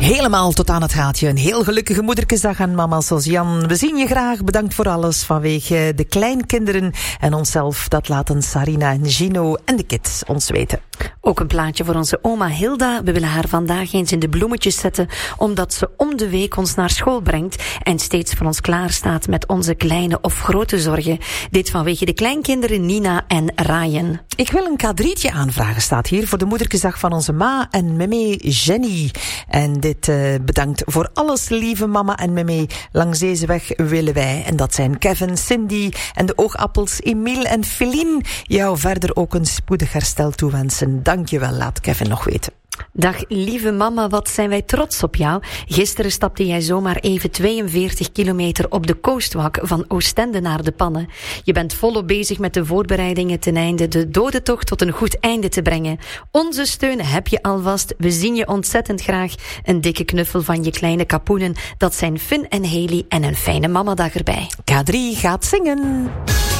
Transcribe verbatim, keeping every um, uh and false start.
Helemaal tot aan het gaatje. Een heel gelukkige moederkesdag aan mama zoals Jan. We zien je graag. Bedankt voor alles vanwege de kleinkinderen en onszelf. Dat laten Sarina en Gino en de kids ons weten. Ook een plaatje voor onze oma Hilda. We willen haar vandaag eens in de bloemetjes zetten, omdat ze om de week ons naar school brengt en steeds voor ons klaar staat met onze kleine of grote zorgen. Dit vanwege de kleinkinderen Nina en Ryan. Ik wil een K drietje aanvragen, staat hier, voor de moederkesdag van onze ma en meme Jenny. En dit uh, bedankt voor alles, lieve mama en meme. Langs deze weg willen wij, en dat zijn Kevin, Cindy en de oogappels Emile en Feline, jou verder ook een spoedig herstel toewensen. Dank je wel, laat Kevin nog weten. Dag lieve mama, wat zijn wij trots op jou. Gisteren stapte jij zomaar even tweeënveertig kilometer op de coastwalk van Oostende naar de Pannen. Je bent volop bezig met de voorbereidingen ten einde de dodentocht tot een goed einde te brengen. Onze steun heb je alvast. We zien je ontzettend graag. Een dikke knuffel van je kleine kapoenen. Dat zijn Finn en Haley en een fijne mamadag erbij. K drie gaat zingen.